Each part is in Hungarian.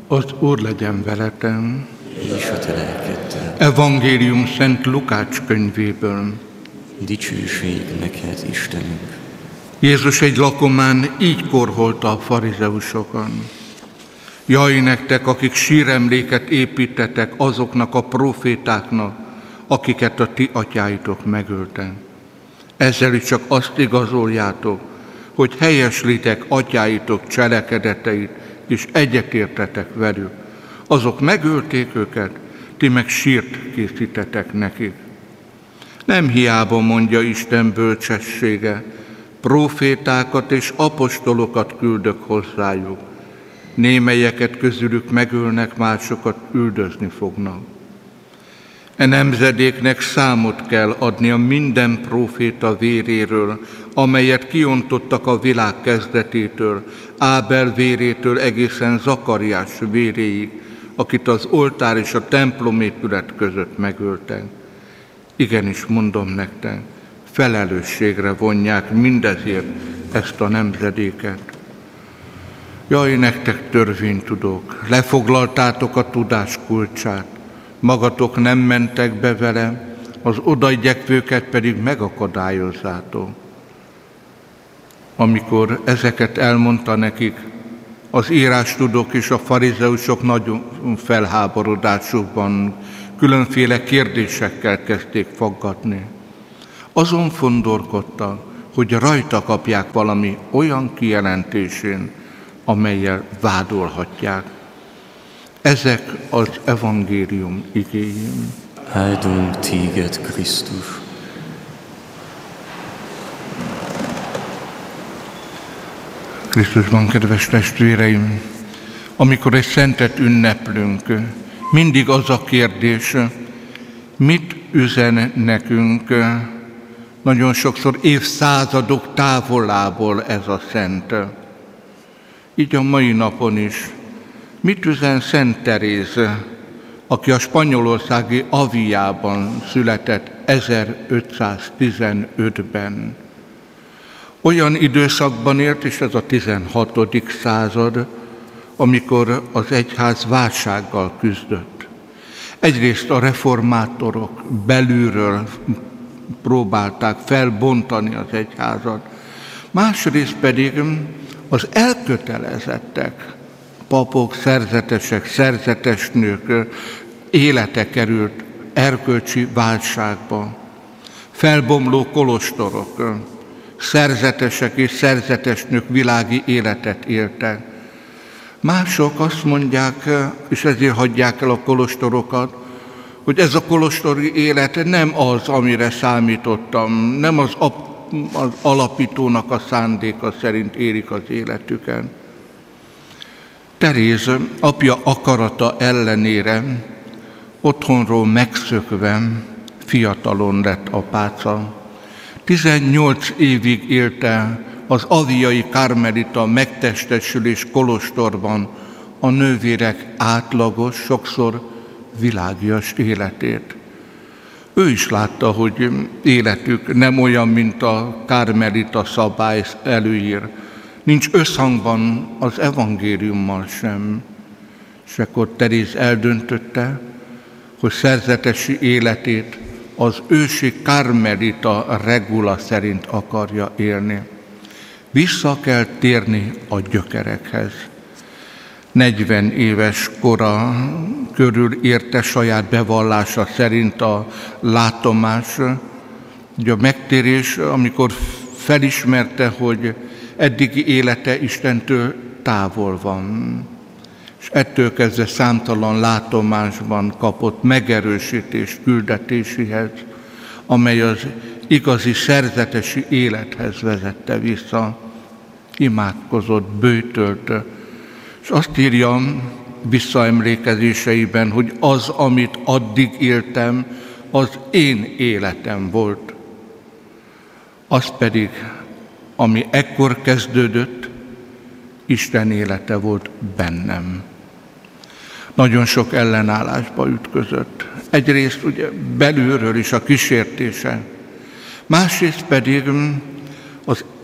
Az Úr legyen veletem. És a te lelkeddel. Evangélium Szent Lukács könyvéből. Dicsőség neked, Istenünk. Jézus egy lakomán így korholta a farizeusokon. Jaj nektek, akik síremléket építetek azoknak a profétáknak, akiket a ti atyáitok megöltek. Ezzel is csak azt igazoljátok, hogy helyeslitek atyáitok cselekedeteit, és egyetértetek velük. Azok megölték őket, ti meg sírt készítetek nekik. Nem hiába mondja Isten bölcsessége, profétákat és apostolokat küldök hozzájuk. Némelyeket közülük megölnek, másokat üldözni fognak. E nemzedéknek számot kell adnia minden próféta véréről, amelyet kiontottak a világ kezdetétől, Ábel vérétől egészen Zakariás véréig, akit az oltár és a templomépület között megöltek. Igenis mondom nektek, felelősségre vonják mindezért ezt a nemzedéket. Jaj, nektek törvénytudók, lefoglaltátok a tudás kulcsát, magatok nem mentek be vele, az odaigyekvőket pedig megakadályozzátok. Amikor ezeket elmondta nekik, az írástudók és a farizeusok nagyon felháborodásukban különféle kérdésekkel kezdték faggatni. Azon fondorkodtak, hogy rajta kapják valami olyan kijelentésén, amellyel vádolhatják. Ezek az evangélium igéi. Áldunk téged, Krisztus! Krisztusban, kedves testvéreim, amikor egy szentet ünneplünk, mindig az a kérdés, mit üzen nekünk, nagyon sokszor évszázadok távolából ez a szent. Így a mai napon is. Mit üzen Szent Teréz, aki a spanyolországi Aviában született 1515-ben? Olyan időszakban élt, és ez a 16. század, amikor az egyház válsággal küzdött. Egyrészt a reformátorok belülről próbálták felbontani az egyházat, másrészt pedig az elkötelezettek, papok, szerzetesek, szerzetesnők élete került erkölcsi válságba. Felbomló kolostorok, szerzetesek és szerzetesnők világi életet éltek. Mások azt mondják, és ezért hagyják el a kolostorokat, hogy ez a kolostori élet nem az, amire számítottam, nem az alapítónak a szándéka szerint élik az életüket. Teréz apja akarata ellenére otthonról megszökve fiatalon lett apáca. 18 évig élte az aviai karmelita megtestesülés kolostorban a nővérek átlagos, sokszor világias életét. Ő is látta, hogy életük nem olyan, mint a karmelita szabály előír. Nincs összhangban az evangéliummal sem. És akkor Teréz eldöntötte, hogy szerzetesi életét az ősi karmelita regula szerint akarja élni. Vissza kell térni a gyökerekhez. 40 éves kora körül érte saját bevallása szerint a látomás, ugye a megtérés, amikor felismerte, hogy eddigi élete Istentől távol van. És ettől kezdve számtalan látomásban kapott megerősítést küldetéséhez, amely az igazi szerzetesi élethez vezette vissza. Imádkozott, böjtölt, és azt írja visszaemlékezéseiben, hogy az, amit addig éltem, az én életem volt. Az pedig, ami ekkor kezdődött, Isten élete volt bennem. Nagyon sok ellenállásba ütközött. Egyrészt ugye belülről is a kísértése, másrészt pedig az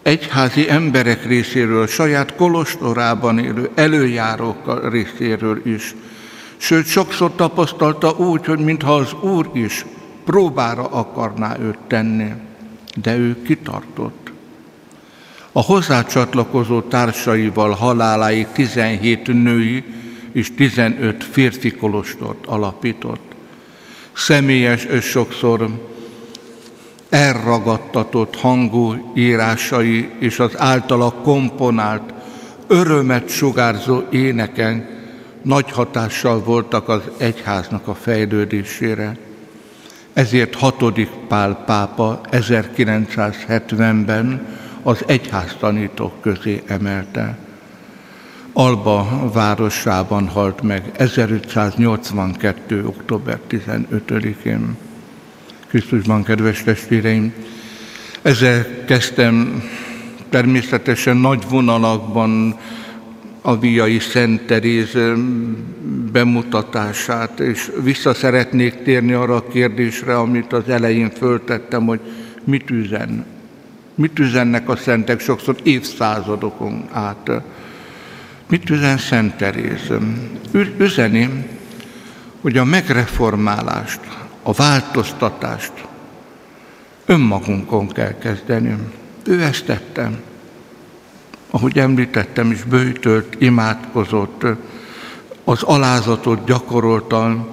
egyházi emberek részéről, saját kolostorában élő előjárók részéről is. Sőt, sokszor tapasztalta úgy, hogy mintha az Úr is próbára akarná őt tenni, de ő kitartott. A hozzácsatlakozó társaival haláláig 17 női és 15 férfi kolostort alapított. Személyes és sokszor elragadtatott hangú írásai és az általa komponált, örömet sugárzó éneken nagy hatással voltak az egyháznak a fejlődésére. Ezért 6. Pál pápa 1970-ben az egyháztanítók közé emelte. Alba városában halt meg 1582. október 15-én. Krisztusban, kedves testvéreim, ezzel kezdtem természetesen nagy vonalakban a Viai Szent Teréz bemutatását, és vissza szeretnék térni arra a kérdésre, amit az elején föltettem, hogy mit üzen. Mit üzennek a szentek sokszor évszázadokon át? Mit üzen Szent Teréz? Üzeni, hogy a megreformálást, a változtatást önmagunkon kell kezdeni. Ő ezt tette. Ahogy említettem is, böjtölt, imádkozott, az alázatot gyakorolta.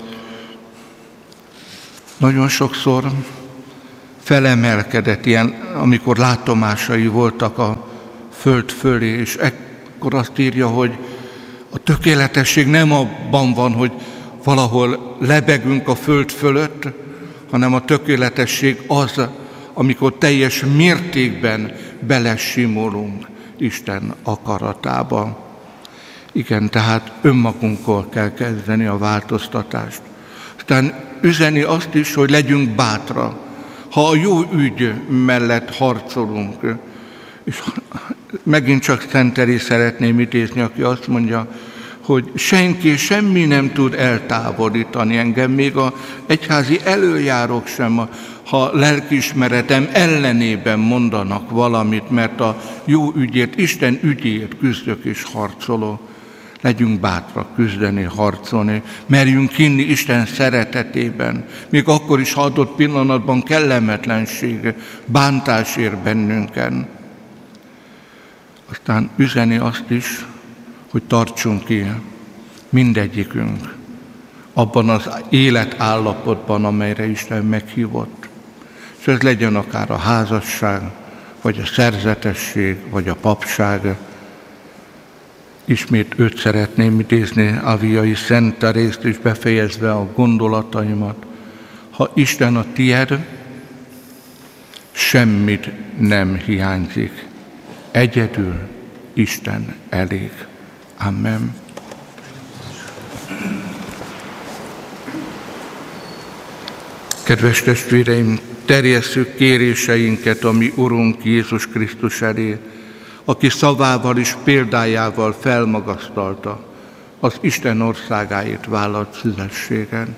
Nagyon sokszor felemelkedett ilyen, amikor látomásai voltak a föld fölé, és ekkor azt írja, hogy a tökéletesség nem abban van, hogy valahol lebegünk a föld fölött, hanem a tökéletesség az, amikor teljes mértékben belesimulunk Isten akaratába. Igen, tehát önmagunkkal kell kezdeni a változtatást. Aztán üzeni azt is, hogy legyünk bátra. Ha a jó ügy mellett harcolunk, és megint csak Szent Teréz szeretném idézni, aki azt mondja, hogy semmi nem tud eltávolítani engem, még az egyházi előjárók sem, ha lelkiismeretem ellenében mondanak valamit, mert a jó ügyért, Isten ügyért küzdök és harcolok. Legyünk bátrak küzdeni, harcolni, merjünk inni Isten szeretetében, még akkor is, ha adott pillanatban kellemetlenség, bántás ér bennünken. Aztán üzeni azt is, hogy tartsunk ki mindegyikünk abban az életállapotban, amelyre Isten meghívott. És ez legyen akár a házasság, vagy a szerzetesség, vagy a papság. Ismét őt szeretném idézni, a Viai Szent Terézt is befejezve a gondolataimat. Ha Isten a tied, semmit nem hiányzik. Egyedül Isten elég. Amen. Kedves testvéreim, terjesszük kéréseinket a mi Urunk Jézus Krisztus elé, aki szavával és példájával felmagasztalta az Isten országáért vállalt szüzességen.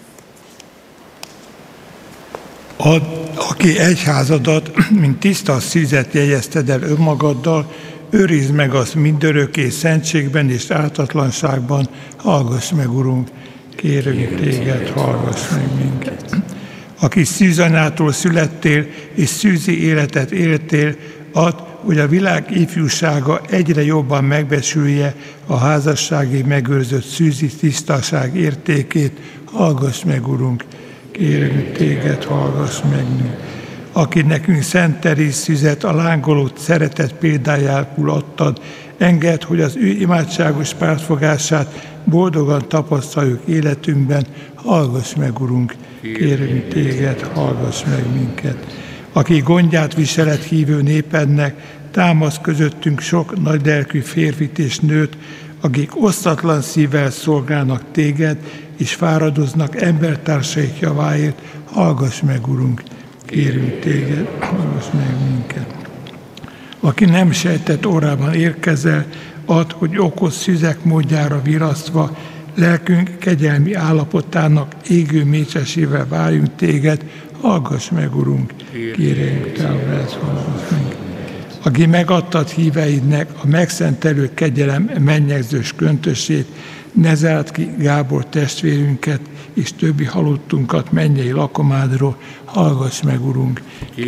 Aki egyházadat, mint tiszta szízet jegyezted el önmagaddal, őrizd meg azt mindörökké szentségben és ártatlanságban, hallgass meg, Urunk, kérünk téged, hallgass meg minket. Aki szűzanyától születtél, és szűzi életet éltél, add, hogy a világ ifjúsága egyre jobban megbecsülje a házassági megőrzött szűzi tisztaság értékét, hallgass meg, Urunk, kérünk téged, hallgass meg minket. Aki nekünk Szent Teréz szüzet a lángoló szeretet példájául adtad, engedd, hogy az ő imádságos pártfogását boldogan tapasztaljuk életünkben, hallgass meg, Urunk, kérünk téged, hallgass meg minket. Aki gondját viselet hívő népednek, támasz közöttünk sok nagylelkű férfit és nőt, akik osztatlan szívvel szolgálnak téged, és fáradoznak embertársaik javáért, hallgass meg, Urunk, kérünk téged, hallgass meg minket. Aki nem sejtett órában érkezel, add, hogy okos szüzek módjára virasztva, lelkünk kegyelmi állapotának égő mécsesével várjunk téged, hallgass meg, Urunk, kérünk, te hallgass meg. aki megadtad híveidnek a megszentelő kegyelem mennyegzős köntösét, ne zárt ki Gábor testvérünket és többi halottunkat mennyei lakomádról, hallgass meg, Urunk!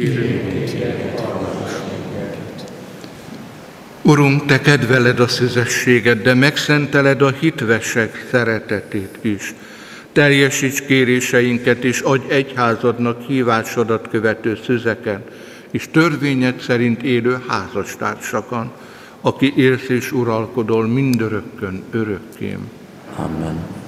Urunk, Te kedveled a szüzességet, de megszenteled a hitvesek szeretetét is. Teljesíts kéréseinket, és adj egyházadnak hívásodat követő szüzeken, és törvényed szerint élő házastársakan, aki élsz és uralkodol mindörökkön örökkém. Amen.